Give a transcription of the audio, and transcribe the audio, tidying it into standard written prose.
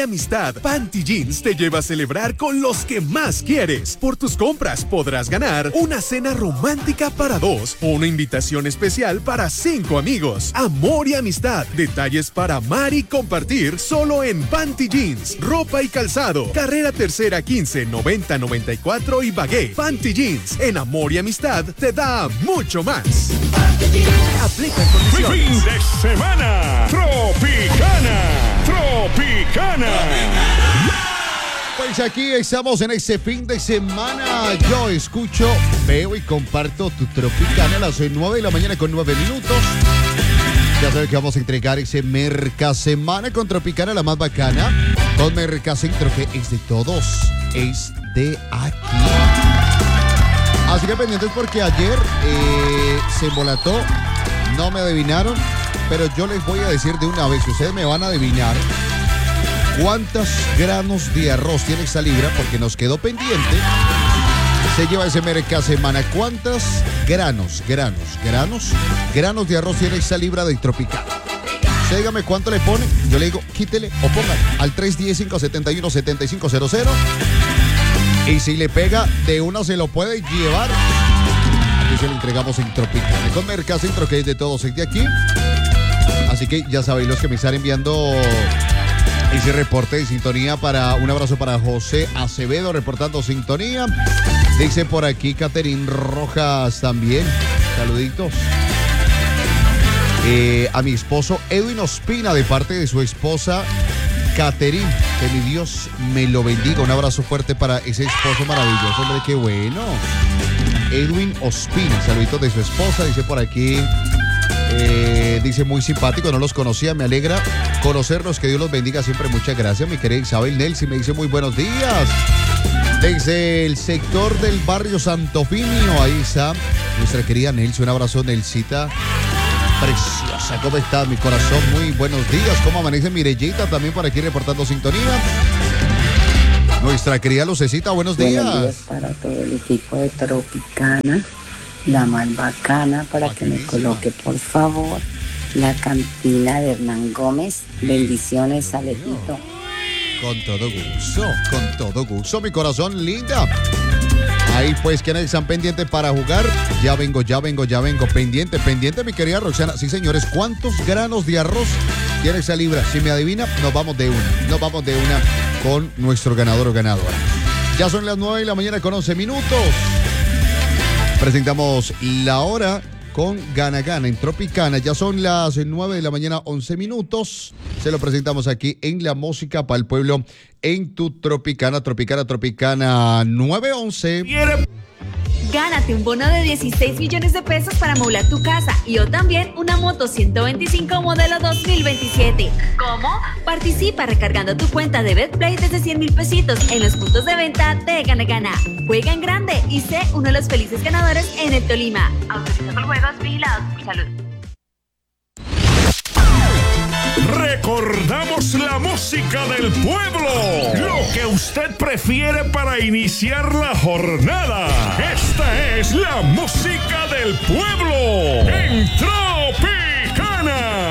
Amistad, Panty Jeans te lleva a celebrar con los que más quieres. Por tus compras podrás ganar una cena romántica para 2 o una invitación especial para 5 amigos. Amor y amistad, detalles para amar y compartir solo en Panty Jeans, ropa y calzado. Carrera Tercera 15, 90, 94 y Bagué. Panty Jeans, en amor y amistad, te da mucho más. Aplica condiciones. Fin de semana, Tropicana. Pues aquí estamos en este fin de semana. Yo escucho, veo y comparto tu Tropicana a las 9 de la mañana con 9 minutos. Ya sabes que vamos a entregar ese Mercasemana con Tropicana, la más bacana. Con Mercacentro, que es de todos, es de aquí. Así que pendientes porque ayer se embolató, no me adivinaron, pero yo les voy a decir de una vez, ustedes me van a adivinar cuántos granos de arroz tiene esta libra, porque nos quedó pendiente. Se lleva ese Mercasemana. ¿Cuántos granos de arroz tiene esta libra de Tropicana? Usted dígame cuánto le pone, yo le digo quítele o ponga al 310-571-7500. Y si le pega, de una se lo puede llevar. Aquí se lo entregamos en Tropicana. Con Mercacentro, que es de todos, es de aquí. Así que ya sabéis los que me están enviando ese reporte de sintonía. Un abrazo para José Acevedo reportando sintonía. Dice por aquí Catherine Rojas también. Saluditos. A mi esposo Edwin Ospina de parte de su esposa Catherine. Que mi Dios me lo bendiga. Un abrazo fuerte para ese esposo maravilloso. Hombre, qué bueno. Edwin Ospina. Saluditos de su esposa. Dice por aquí. Dice muy simpático, no los conocía, me alegra conocerlos, que Dios los bendiga siempre, muchas gracias. Mi querida Isabel Nelsi me dice muy buenos días desde el sector del barrio Santofimio. Ahí está nuestra querida Nelsi, un abrazo, Nelsita preciosa, ¿cómo estás mi corazón? Muy buenos días. ¿Cómo amanece Mirellita también por aquí reportando sintonía? Nuestra querida Lucecita, buenos días. Buenos días para todo el equipo de Tropicana, la más bacana, para que me coloque por favor la cantina de Hernán Gómez. Bendiciones, Alejito. Con todo gusto, mi corazón linda. Ahí pues, ¿quiénes están pendientes para jugar? Ya vengo, pendiente, mi querida Roxana. Sí, señores, ¿cuántos granos de arroz tiene esa libra? Si me adivina, nos vamos de una con nuestro ganador o ganadora. Ya son las 9 de la mañana con 11 minutos. Presentamos la hora con Gana Gana en Tropicana. Ya son las 9 de la mañana, 11 minutos. Se lo presentamos aquí en La Música para el Pueblo en tu Tropicana 911. Gánate un bono de 16 millones de pesos para amoblar tu casa y o también una moto 125 modelo 2027. ¿Cómo? Participa recargando tu cuenta de BetPlay desde 100,000 pesitos en los puntos de venta de Gana Gana. Juega en grande y sé uno de los felices ganadores en el Tolima. Autoriza por juegos vigilados por salud. Recordamos la música del pueblo, lo que usted prefiere para iniciar la jornada. Esta es la música del pueblo en Tropicana.